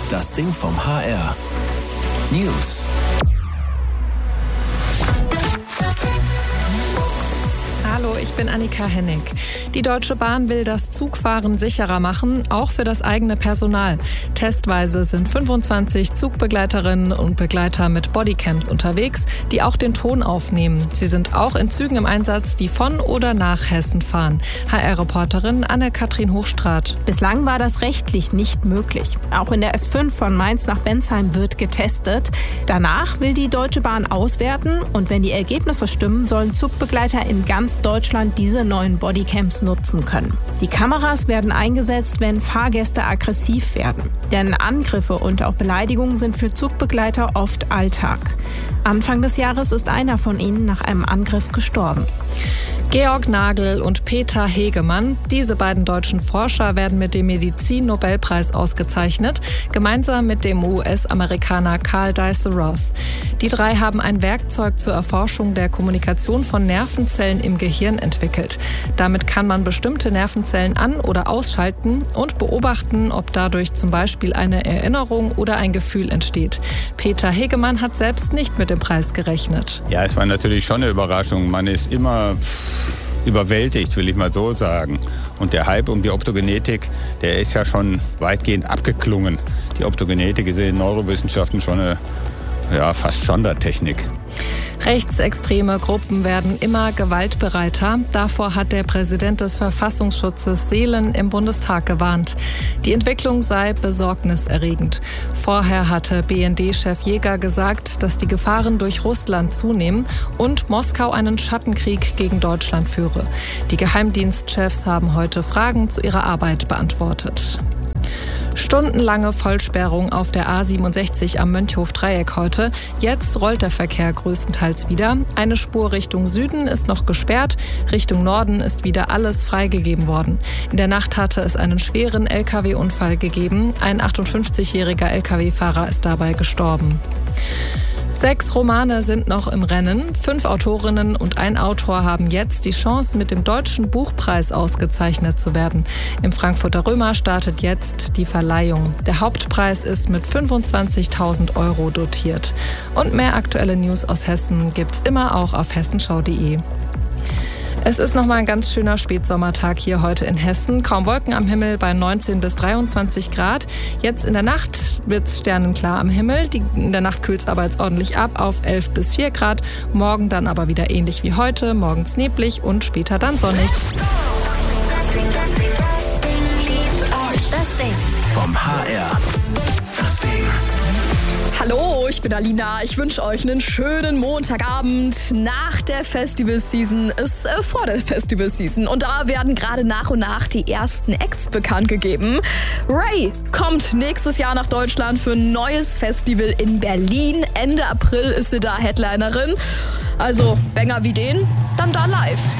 Das Ding vom HR. News. Hallo, ich bin Annika Hennig. Die Deutsche Bahn will das Zugfahren sicherer machen, auch für das eigene Personal. Testweise sind 25 Zugbegleiterinnen und Begleiter mit Bodycams unterwegs, die auch den Ton aufnehmen. Sie sind auch in Zügen im Einsatz, die von oder nach Hessen fahren. HR-Reporterin Anne-Kathrin Hochstraat. Bislang war das rechtlich nicht möglich. Auch in der S5 von Mainz nach Bensheim wird getestet. Danach will die Deutsche Bahn auswerten und wenn die Ergebnisse stimmen, sollen Zugbegleiter in ganz Deutschland diese neuen Bodycams nutzen können. Die Kameras werden eingesetzt, wenn Fahrgäste aggressiv werden. Denn Angriffe und auch Beleidigungen sind für Zugbegleiter oft Alltag. Anfang des Jahres ist einer von ihnen nach einem Angriff gestorben. Georg Nagel und Peter Hegemann, diese beiden deutschen Forscher werden mit dem Medizin-Nobelpreis ausgezeichnet, gemeinsam mit dem US-Amerikaner Carl Diesel-Roth. Die drei haben ein Werkzeug zur Erforschung der Kommunikation von Nervenzellen im Gehirn entwickelt. Damit kann man bestimmte Nervenzellen an- oder ausschalten und beobachten, ob dadurch zum Beispiel eine Erinnerung oder ein Gefühl entsteht. Peter Hegemann hat selbst nicht mit dem Preis gerechnet. Ja, es war natürlich schon eine Überraschung. Man ist immer überwältigt, will ich mal so sagen. Und der Hype um die Optogenetik, der ist ja schon weitgehend abgeklungen. Die Optogenetik ist in Neurowissenschaften schon eine fast Standardtechnik. Rechtsextreme Gruppen werden immer gewaltbereiter. Davor hat der Präsident des Verfassungsschutzes Seelen im Bundestag gewarnt. Die Entwicklung sei besorgniserregend. Vorher hatte BND-Chef Jäger gesagt, dass die Gefahren durch Russland zunehmen und Moskau einen Schattenkrieg gegen Deutschland führe. Die Geheimdienstchefs haben heute Fragen zu ihrer Arbeit beantwortet. Stundenlange Vollsperrung auf der A67 am Mönchhof-Dreieck heute. Jetzt rollt der Verkehr größtenteils wieder. Eine Spur Richtung Süden ist noch gesperrt. Richtung Norden ist wieder alles freigegeben worden. In der Nacht hatte es einen schweren Lkw-Unfall gegeben. Ein 58-jähriger Lkw-Fahrer ist dabei gestorben. 6 Romane sind noch im Rennen. 5 Autorinnen und ein Autor haben jetzt die Chance, mit dem Deutschen Buchpreis ausgezeichnet zu werden. Im Frankfurter Römer startet jetzt die Verleihung. Der Hauptpreis ist mit 25.000 € dotiert. Und mehr aktuelle News aus Hessen gibt's immer auch auf hessenschau.de. Es ist nochmal ein ganz schöner Spätsommertag hier heute in Hessen. Kaum Wolken am Himmel bei 19 bis 23 Grad. Jetzt in der Nacht wird's sternenklar am Himmel. In der Nacht kühlt's aber jetzt ordentlich ab auf 11 bis 4 Grad. Morgen dann aber wieder ähnlich wie heute. Morgens neblig und später dann sonnig. Das Ding vom HR. Das Ding. Hallo, ich bin Alina. Ich wünsche euch einen schönen Montagabend. Nach der Festival-Season ist vor der Festival-Season. Und da werden gerade nach und nach die ersten Acts bekannt gegeben. Ray kommt nächstes Jahr nach Deutschland für ein neues Festival in Berlin. Ende April ist sie da Headlinerin. Also Banger wie den, dann da live.